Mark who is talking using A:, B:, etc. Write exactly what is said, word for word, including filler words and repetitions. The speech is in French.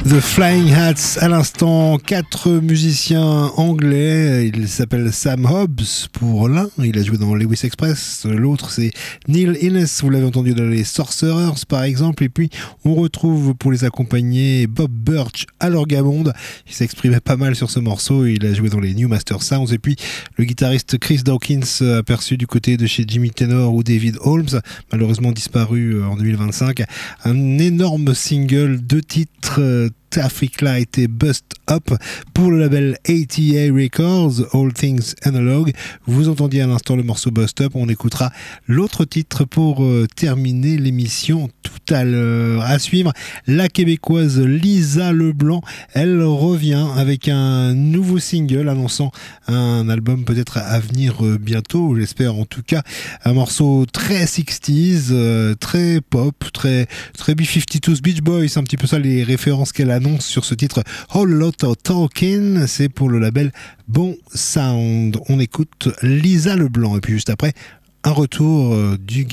A: The Flying Hats, à l'instant, quatre musiciens anglais. Il s'appelle Sam Hobbs pour l'un, il a joué dans Lewis Express. L'autre, c'est Neil Innes, vous l'avez entendu dans les Sorcerers par exemple. Et puis, on retrouve pour les accompagner Bob Birch à l'orgamonde. Il s'exprimait pas mal sur ce morceau. Il a joué dans les New Master Sounds. Et puis, le guitariste Chris Dawkins, aperçu du côté de chez Jimmy Tenor ou David Holmes, malheureusement disparu en deux mille vingt-cinq. Un énorme single, deux titres, Traffic Light et Bust Up pour le label A T A Records, All Things Analog. Vous entendiez à l'instant le morceau Bust Up, on écoutera l'autre titre pour euh, terminer l'émission tout à l'heure. À suivre, la québécoise Lisa Leblanc, elle revient avec un nouveau single annonçant un album peut-être à venir euh, bientôt, j'espère en tout cas. Un morceau très sixties, euh, très pop, très, très B cinquante-deux Beach Boys, c'est un petit peu ça les références qu'elle a annonce sur ce titre Whole Lot of Talking, c'est pour le label Bon Sound. On écoute Lisa Leblanc et puis juste après un retour du